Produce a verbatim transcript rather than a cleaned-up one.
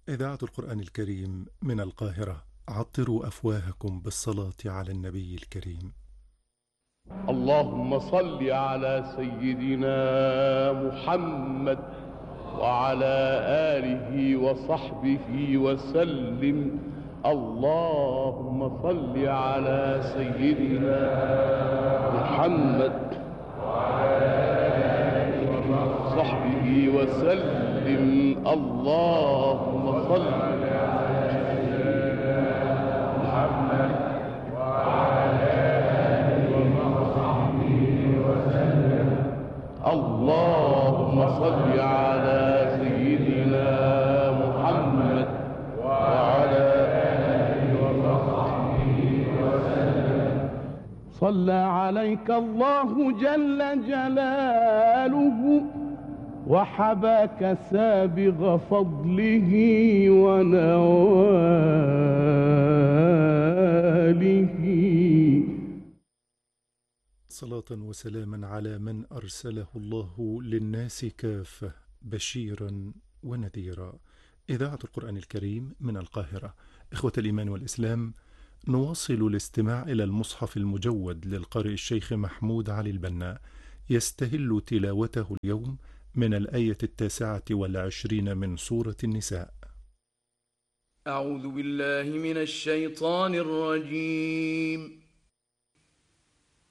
إذاعة القرآن الكريم من القاهرة، عطروا أفواهكم بالصلاة على النبي الكريم. اللهم صل على سيدنا محمد وعلى آله وصحبه وسلم. اللهم صل على سيدنا محمد وعلى آله وصحبه وسلم. اللهم صل على سيدنا محمد وعلى آله وصحبه وسلم. اللهم صل على سيدنا محمد وعلى آله وصحبه وسلم. صلى عليك الله جل جلاله وحباك سابغ فضله ونواله. صلاة وسلاما على من أرسله الله للناس كافة بشيرا ونذيرا. إذاعة القرآن الكريم من القاهرة. إخوة الإيمان والإسلام، نواصل الاستماع إلى المصحف المجود للقارئ الشيخ محمود علي البنا، يستهل تلاوته اليوم من الآية التاسعة والعشرين من سورة النساء. أعوذ بالله من الشيطان الرجيم.